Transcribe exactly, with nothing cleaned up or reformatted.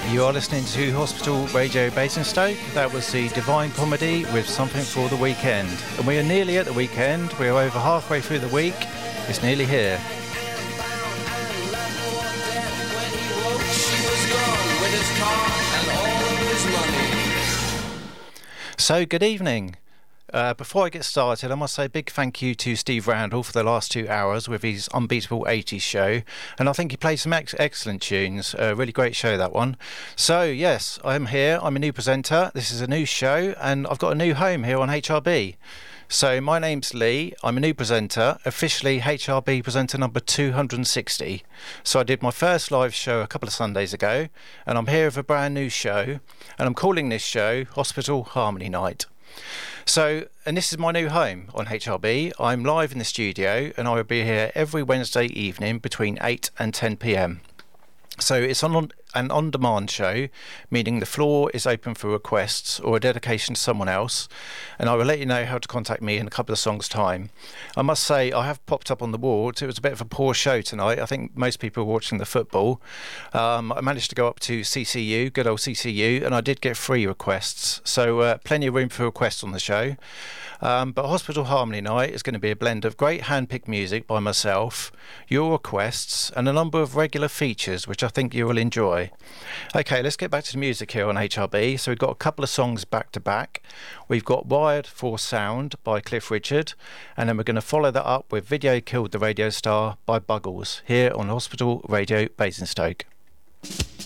You are listening to Hospital Radio Basingstoke. That was the Divine Comedy with Something for the Weekend. And we are nearly at the weekend. We are over halfway through the week. It's nearly here. So, good evening. Uh, before I get started, I must say a big thank you to Steve Randall for the last two hours with his Unbeatable eighties show. And I think he played some ex- excellent tunes. A uh, really great show, that one. So, yes, I'm here. I'm a new presenter. This is a new show, and I've got a new home here on H R B. So, my name's Lee. I'm a new presenter, officially H R B presenter number two hundred sixty. So, I did my first live show a couple of Sundays ago, and I'm here with a brand new show, and I'm calling this show Hospital Harmony Night. So, and this is my new home on H R B. I'm live in the studio and I will be here every Wednesday evening between eight and ten p.m. So it's on an on-demand show, meaning the floor is open for requests or a dedication to someone else, and I will let you know how to contact me in a couple of songs' time. I must say, I have popped up on the board. It was a bit of a poor show tonight. I think most people were watching the football. Um, I managed to go up to C C U, good old C C U, and I did get three requests, so uh, plenty of room for requests on the show. Um, but Hospital Harmony Night is going to be a blend of great hand-picked music by myself, your requests, and a number of regular features, which I think you will enjoy. Okay, let's get back to the music here on H R B. So we've got a couple of songs back-to-back. We've got Wired for Sound by Cliff Richard, and then we're going to follow that up with Video Killed the Radio Star by Buggles, here on Hospital Radio Basingstoke.